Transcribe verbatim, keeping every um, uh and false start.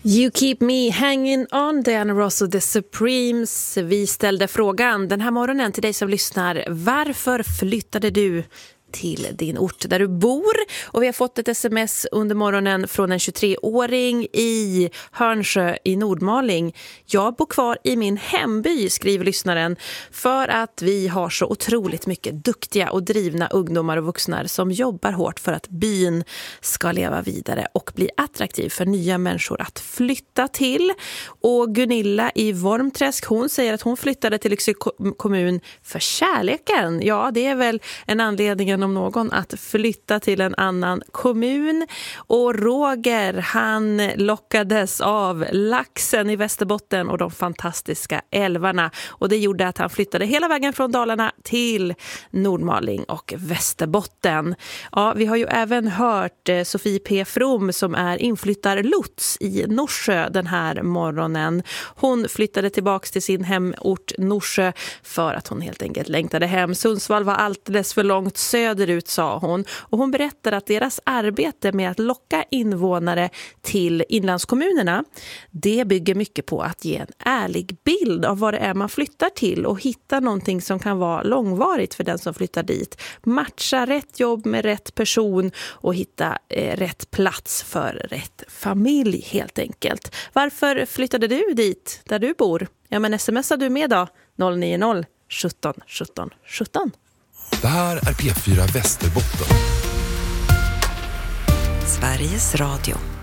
You keep me hanging on, Diana Ross och The Supremes. Vi ställde frågan den här morgonen till dig som lyssnar. Varför flyttade du till din ort där du bor? Och vi har fått ett sms under morgonen från en tjugotre-åring i Hörnsjö i Nordmaling. Jag bor kvar i min hemby, skriver lyssnaren, för att vi har så otroligt mycket duktiga och drivna ungdomar och vuxna som jobbar hårt för att byn ska leva vidare och bli attraktiv för nya människor att flytta till. Och Gunilla i Vormträsk, hon säger att hon flyttade till Lycksele kommun för kärleken. Ja, det är väl en anledning om någon att flytta till en annan kommun. Och Roger, han lockades av laxen i Västerbotten och de fantastiska älvarna. Och det gjorde att han flyttade hela vägen från Dalarna till Nordmaling och Västerbotten. Ja, vi har ju även hört Sofie P. From som är inflyttarlots i Norsjö den här morgonen. Hon flyttade tillbaka till sin hemort Norsjö för att hon helt enkelt längtade hem. Sundsvall var alldeles för långt söderut, sa hon. Och hon berättar att deras arbete med att locka invånare till inlandskommunerna, det bygger mycket på att ge en ärlig bild av vad det är man flyttar till och hitta någonting som kan vara långvarigt för den som flyttar dit. Matcha rätt jobb med rätt person och hitta eh, rätt plats för rätt familj helt enkelt. Varför flyttade du dit där du bor? Ja, men smsar du med då? noll nio noll sjutton sjutton sjutton. Det här är P fyra Västerbotten. Sveriges Radio.